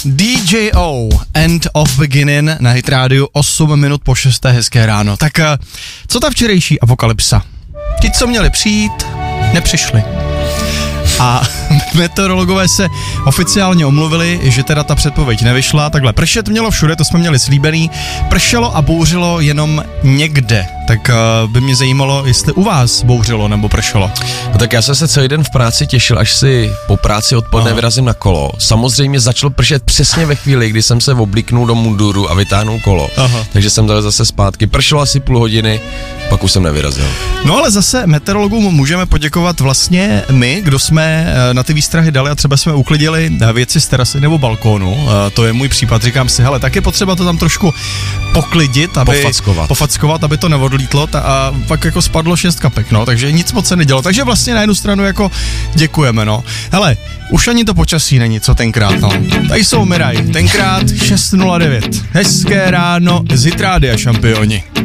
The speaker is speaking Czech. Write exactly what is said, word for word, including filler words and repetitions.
D J O, End of Beginning na Hit Radio, osm minut po šesté, hezké ráno. Tak co ta včerejší apokalypsa? Ti, co měli přijít, nepřišli. A meteorologové se oficiálně omluvili, že teda ta předpověď nevyšla. Takhle, pršet mělo všude, to jsme měli slíbený. Pršelo a bouřilo jenom někde. Tak uh, by mě zajímalo, jestli u vás bouřilo nebo pršelo. No tak já jsem se celý den v práci těšil, až si po práci odpoledne Aha. vyrazím na kolo. Samozřejmě začalo pršet přesně ve chvíli, kdy jsem se oblíknul do munduru a vytáhnul kolo. Aha. Takže jsem dal zase zpátky. Pršelo asi půl hodiny, pak už jsem nevyrazil. No ale zase meteorologům můžeme poděkovat vlastně my, kdo jsme na ty výstrahy dali a třeba jsme uklidili věci z terasy nebo balkónu. To je můj případ, říkám si, hele, tak je potřeba to tam trošku poklidit, aby pofackovat, pofackovat aby to neodlítlo ta, a pak jako spadlo šest kapek, no, takže nic moc se nedělo. Takže vlastně na jednu stranu jako děkujeme, no. Hele, už ani to počasí není, co tenkrát, no. Tady jsou Miraj, tenkrát šest nula devět. Hezké ráno z Hit Rádia, šampioni.